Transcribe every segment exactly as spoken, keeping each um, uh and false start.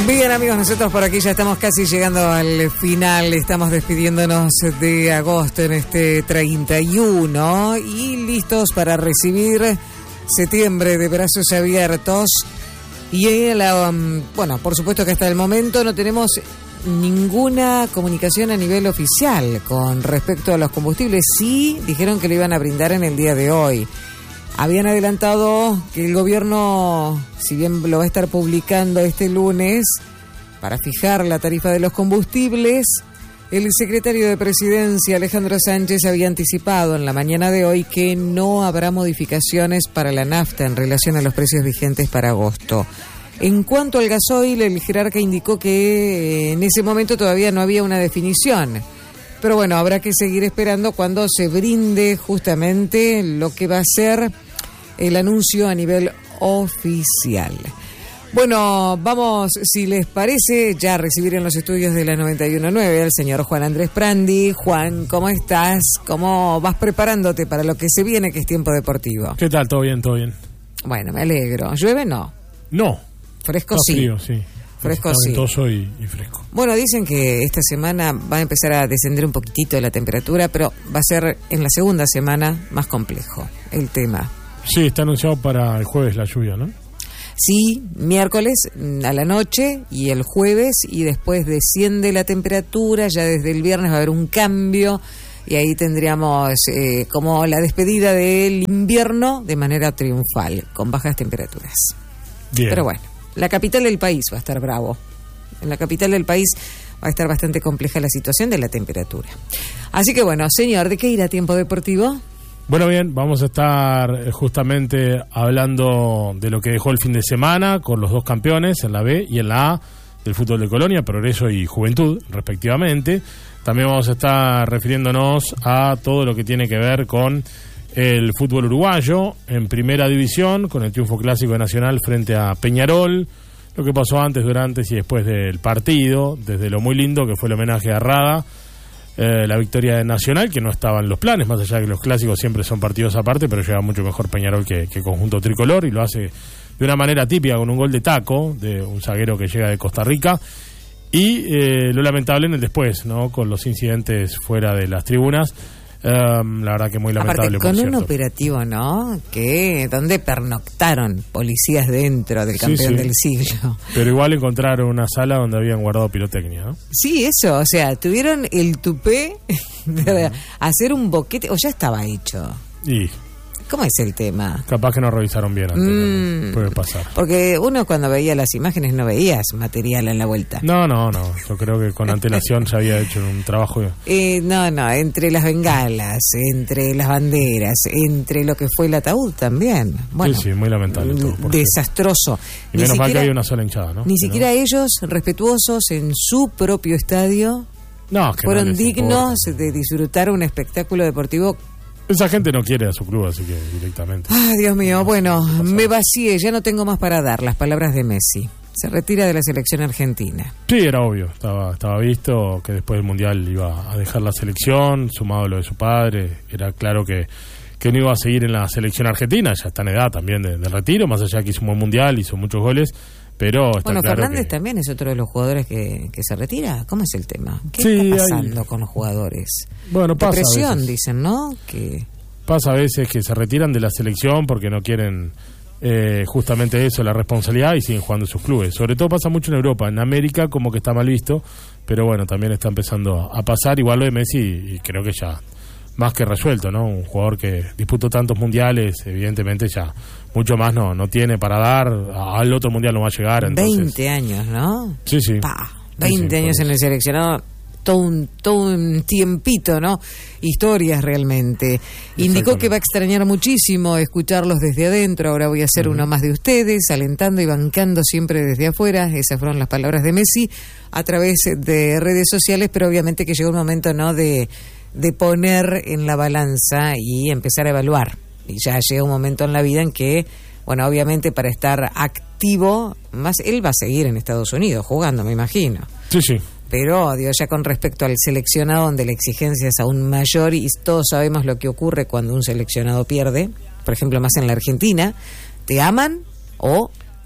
Bien, amigos, nosotros por aquí ya estamos casi llegando al final, estamos despidiéndonos de agosto en este treinta y uno y listos para recibir septiembre de brazos abiertos. Y la, bueno, por supuesto que hasta el momento no tenemos ninguna comunicación a nivel oficial con respecto a los combustibles. Sí dijeron que lo iban a brindar en el día de hoy. Habían adelantado que el gobierno, si bien lo va a estar publicando este lunes, para fijar la tarifa de los combustibles, el secretario de Presidencia, Alejandro Sánchez, había anticipado en la mañana de hoy que no habrá modificaciones para la nafta en relación a los precios vigentes para agosto. En cuanto al gasoil, el jerarca indicó que en ese momento todavía no había una definición. Pero bueno, habrá que seguir esperando cuando se brinde justamente lo que va a ser el anuncio a nivel oficial. Bueno, vamos, si les parece, ya a recibir en los estudios de la noventa y uno punto nueve al señor Juan Andrés Prandi. Juan, ¿cómo estás? ¿Cómo vas preparándote para lo que se viene, que es tiempo deportivo? ¿Qué tal? ¿Todo bien? ¿Todo bien? Bueno, me alegro. ¿Llueve? No. No. Fresco Está sí. frío, sí. Fresco Está sí. ventoso y, y fresco. Bueno, dicen que esta semana va a empezar a descender un poquitito la temperatura, pero va a ser en la segunda semana más complejo el tema. Sí, está anunciado para el jueves la lluvia, ¿no? Sí, miércoles a la noche y el jueves, y después desciende la temperatura, ya desde el viernes va a haber un cambio y ahí tendríamos eh, como la despedida del invierno de manera triunfal, con bajas temperaturas. Bien. Pero bueno, la capital del país va a estar bravo. En la capital del país va a estar bastante compleja la situación de la temperatura. Así que bueno, señor, ¿de qué irá Tiempo Deportivo? Bueno, bien, vamos a estar justamente hablando de lo que dejó el fin de semana con los dos campeones en la B y en la A del fútbol de Colonia, Progreso y Juventud, respectivamente. También vamos a estar refiriéndonos a todo lo que tiene que ver con el fútbol uruguayo en primera división, con el triunfo clásico de Nacional frente a Peñarol, lo que pasó antes, durante y después del partido, desde lo muy lindo que fue el homenaje a Rada, eh, la victoria de Nacional, que no estaba en los planes, más allá de que los clásicos siempre son partidos aparte, pero llega mucho mejor Peñarol que, que conjunto tricolor, y lo hace de una manera típica con un gol de taco de un zaguero que llega de Costa Rica. Y eh, lo lamentable en el después, ¿no? Con los incidentes fuera de las tribunas. Um, la verdad que muy lamentable. Aparte, con por un cierto. operativo, ¿no? Que donde pernoctaron policías dentro del campeón sí, sí. del siglo. Pero igual encontraron una sala donde habían guardado pirotecnia, ¿no? Sí, eso, o sea, tuvieron el tupé de hacer un boquete, o ya estaba hecho. Y ¿cómo es el tema? capaz que no revisaron bien antes, Mm, ¿no? Puede pasar. Porque uno cuando veía las imágenes no veías material en la vuelta. No, no, no. Yo creo que con antelación se había hecho un trabajo. Eh, no, no, entre las bengalas, entre las banderas, entre lo que fue el ataúd también. Bueno, sí, sí, muy lamentable todo, por desastroso. Y Ni menos mal que siquiera- había una sola hinchada, ¿no? Ni Si siquiera no- ellos, respetuosos en su propio estadio, No, es que no fueron les dignos importa. de disfrutar un espectáculo deportivo. Esa gente no quiere a su club, así que directamente. Ay, Dios mío, bueno, sí, sí, me vacié, ya no tengo más para dar. Las palabras de Messi. Se retira de la selección argentina. Sí, era obvio, estaba estaba visto que después del Mundial iba a dejar la selección, sumado lo de su padre, era claro que, que no iba a seguir en la selección argentina, ya está en edad también de, de retiro, más allá que hizo un buen Mundial, hizo muchos goles, pero está Bueno, claro Fernández que... también es otro de los jugadores que, que se retira. ¿Cómo es el tema? ¿Qué Sí, está hay- pasando con los jugadores? Bueno, pasa a Depresión, veces. dicen, ¿no? Que Pasa a veces que se retiran de la selección porque no quieren eh, justamente eso, la responsabilidad, y siguen jugando en sus clubes. Sobre todo pasa mucho en Europa, en América como que está mal visto, pero bueno, también está empezando a pasar. Igual lo de Messi, y creo que ya más que resuelto, ¿no? Un jugador que disputó tantos mundiales, evidentemente ya mucho más no no tiene para dar, al otro mundial no va a llegar. Entonces... veinte años, ¿no? Sí, sí. Pa, Sí, sí, veinte años por en el seleccionado, todo un, todo un tiempito, ¿no? Historias realmente. Indicó que va a extrañar muchísimo escucharlos desde adentro. Ahora voy a ser uh-huh. uno más de ustedes, alentando y bancando siempre desde afuera. Esas fueron las palabras de Messi a través de redes sociales, pero obviamente que llegó un momento, ¿no? De, de poner en la balanza y empezar a evaluar. Y ya llega un momento en la vida en que, bueno, obviamente para estar activo, más él va a seguir en Estados Unidos jugando, me imagino. Sí, sí. Pero, digo, ya con respecto al seleccionado, donde la exigencia es aún mayor, y todos sabemos lo que ocurre cuando un seleccionado pierde, por ejemplo, más en la Argentina, te aman o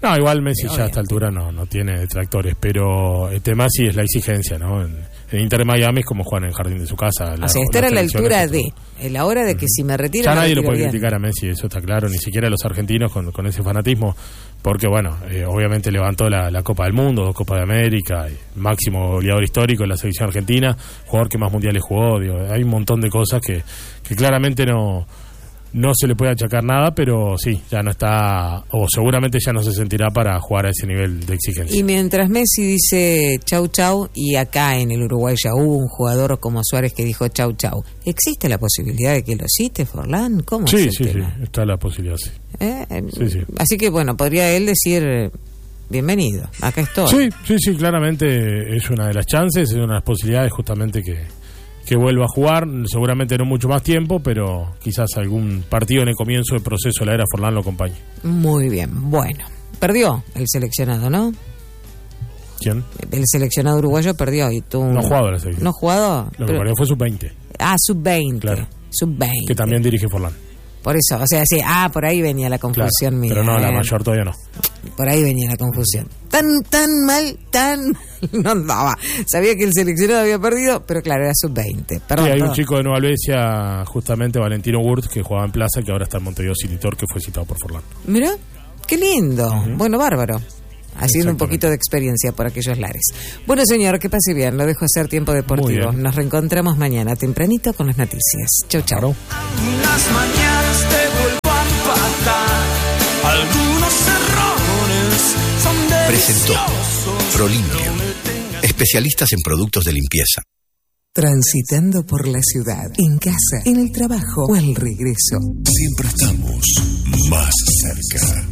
No, igual Messi ya a esta altura no, no tiene detractores, pero el tema sí es la exigencia, ¿no? En, en Inter de Miami es como jugar en el jardín de su casa. La, o sea, estar a la altura de, en la hora de que uh-huh. si me retiro... Ya nadie lo puede bien. criticar a Messi, eso está claro, ni siquiera los argentinos con, con ese fanatismo, porque bueno, eh, obviamente levantó la, la Copa del Mundo, dos Copas de América, máximo goleador histórico en la selección argentina, jugador que más mundiales jugó, digo, hay un montón de cosas que, que claramente no... No se le puede achacar nada, pero sí, ya no está, o seguramente ya no se sentirá para jugar a ese nivel de exigencia. Y mientras Messi dice chau chau, y acá en el Uruguay ya hubo un jugador como Suárez que dijo chau chau, ¿existe la posibilidad de que lo cite Forlán? ¿Cómo sí, es el sí, tema? sí, está la posibilidad, sí. ¿Eh? sí, sí. Así que bueno, podría él decir... Bienvenido, acá estoy. Sí, sí, sí, claramente es una de las chances, es una de las posibilidades justamente que... que vuelva a jugar, seguramente no mucho más tiempo, pero quizás algún partido en el comienzo del proceso de la era Forlán lo acompañe. Muy bien, bueno, perdió el seleccionado, ¿no? ¿Quién? El seleccionado uruguayo perdió y tú... No ha jugado la selección. ¿No ha jugado? Lo que perdió fue sub veinte. Ah, sub veinte. Claro. sub veinte. Que también dirige Forlán. Por eso, o sea, sí, ah, por ahí venía la confusión claro, mía. Pero no, la mayor todavía no. Por ahí venía la confusión. Tan, tan mal, tan... No andaba. Sabía que el seleccionado había perdido, pero claro, era sub veinte. Perdón, sí, hay perdón. un chico de Nueva Albesia, justamente Valentino Wurtz, que jugaba en Plaza, que ahora está en Montevideo City Torque, que fue citado por Forlán. Mira, qué lindo. Uh-huh. Bueno, bárbaro. Haciendo un poquito de experiencia por aquellos lares. Bueno, señor, que pase bien. Lo dejo hacer tiempo deportivo. Nos reencontramos mañana tempranito con las noticias. Chau, chau. Claro. Las mañanas te vuelvo a empatar. Algunos errores son presentó ProLimpio, especialistas en productos de limpieza. Transitando por la ciudad, en casa, en el trabajo o al regreso. Siempre estamos más cerca.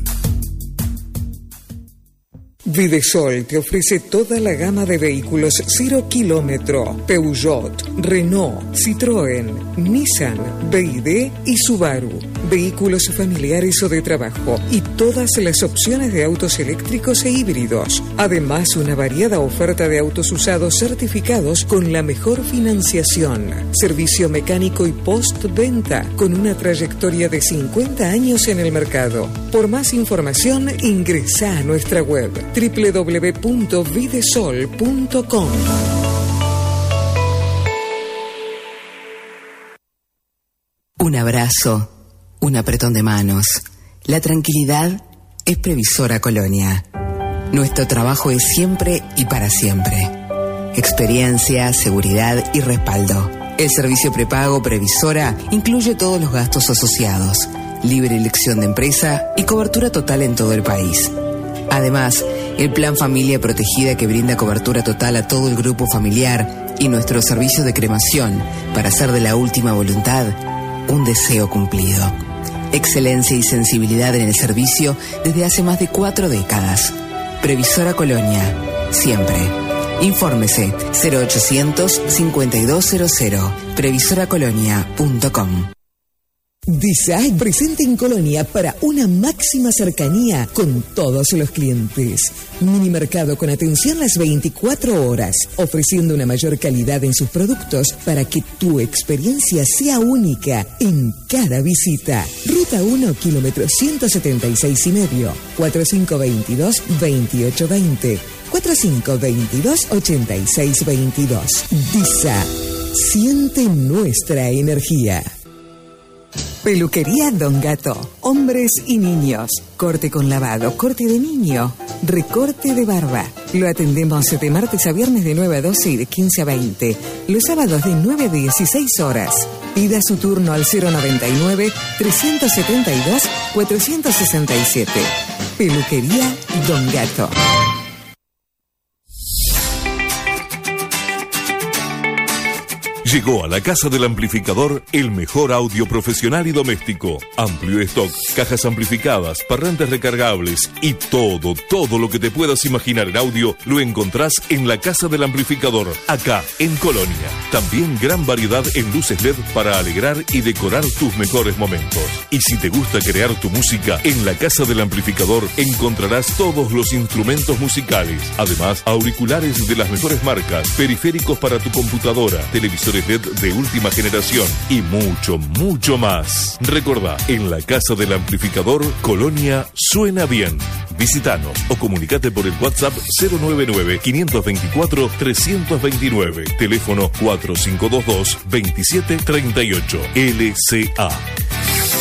Videsol te ofrece toda la gama de vehículos cero kilómetro, Peugeot, Renault, Citroën, Nissan, B Y D y Subaru, vehículos familiares o de trabajo y todas las opciones de autos eléctricos e híbridos. Además, una variada oferta de autos usados certificados con la mejor financiación, servicio mecánico y postventa con una trayectoria de cincuenta años en el mercado. Por más información, ingresa a nuestra web doble u doble u doble u punto videsol punto com. Un abrazo, un apretón de manos. La tranquilidad es Previsora Colonia. Nuestro trabajo es siempre y para siempre. Experiencia, seguridad y respaldo. El servicio prepago Previsora incluye todos los gastos asociados, libre elección de empresa y cobertura total en todo el país. Además, el Plan Familia Protegida que brinda cobertura total a todo el grupo familiar y nuestro servicio de cremación para hacer de la última voluntad un deseo cumplido. Excelencia y sensibilidad en el servicio desde hace más de cuatro décadas. Previsora Colonia, siempre. Infórmese cero ochocientos cincuenta y dos cero cero, previsora colonia punto com. Design presente en Colonia para una máxima cercanía con todos los clientes. Minimercado con atención las veinticuatro horas, ofreciendo una mayor calidad en sus productos para que tu experiencia sea única en cada visita. Ruta uno, kilómetro ciento setenta y seis y medio, cuatro cinco dos dos, veintiocho veinte, cuatro cinco dos dos, ochenta y seis veintidós. Disa, siente nuestra energía. Peluquería Don Gato. Hombres y niños. Corte con lavado, corte de niño, recorte de barba. Lo atendemos de martes a viernes de nueve a doce y de quince a veinte. Los sábados de nueve a dieciséis horas. Pida su turno al cero noventa y nueve, trescientos setenta y dos, cuatrocientos sesenta y siete. Peluquería Don Gato. Llegó a la Casa del Amplificador el mejor audio profesional y doméstico. Amplio stock, cajas amplificadas, parlantes recargables y todo, todo lo que te puedas imaginar en audio lo encontrás en la Casa del Amplificador, acá en Colonia. También gran variedad en luces L E D para alegrar y decorar tus mejores momentos. Y si te gusta crear tu música, en la Casa del Amplificador encontrarás todos los instrumentos musicales. Además, auriculares de las mejores marcas, periféricos para tu computadora, televisores D L E D de última generación y mucho, mucho más. Recordá, en la Casa del Amplificador, Colonia Suena Bien. Visítanos o comunicate por el WhatsApp cero nueve nueve, cinco dos cuatro, tres dos nueve, teléfono cuatro cinco dos dos, dos siete tres ocho. L C A,